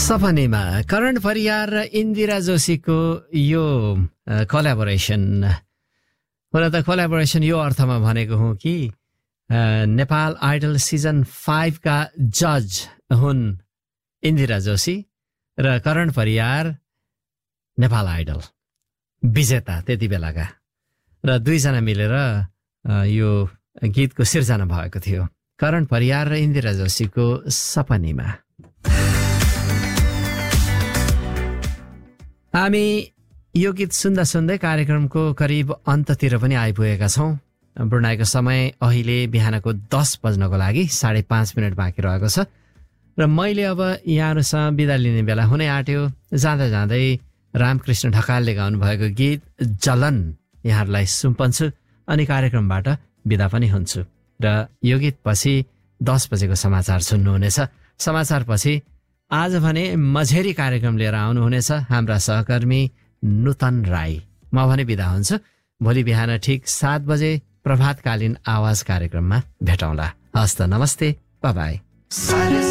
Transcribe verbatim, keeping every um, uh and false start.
सपनीमा करण परियार र इन्दिरा जोशीको यो कोलाबोरेसन, हुन त कोलाबोरेसन यो अर्थमा भनेको हुँ कि नेपाल आइडल सिजन फाइभका जज हुन् इन्दिरा जोशी र करण परियार नेपाल आइडल विजेता त्यति बेलाका, र दुईजना मिलेर यो गीतको सिर्जना भएको थियो। करण परियार र इन्दिरा जोशीको सपनीमा। हामी यो गीत सुन्दा सुन्दै कार्यक्रमको करिब अन्ततिर पनि आइपुगेका छौँ। बुढनाइको समय अहिले बिहानको दस बज्नको लागि साढे पाँच मिनट बाँकी रहेको छ र मैले अब यहाँहरूसँग बिदा लिने बेला हुनै आँट्यो। जाँदा जाँदै रामकृष्ण ढकालले गाउनु भएको गीत जलन यहाँहरूलाई सुम्पन्छु अनि कार्यक्रमबाट बिदा पनि हुन्छु। र यो गीत पछि दस बजेको समाचार सुन्नुहुनेछ। समाचार पछि आज भने मझेरी कार्यक्रम लिएर आउनुहुनेछ हाम्रा सहकर्मी नुतन राई। म भने बिदा हुन्छु। भोलि बिहान ठिक सात बजे प्रभातकालीन आवाज कार्यक्रममा भेटौँला। हस्त नमस्ते, बाई बाई।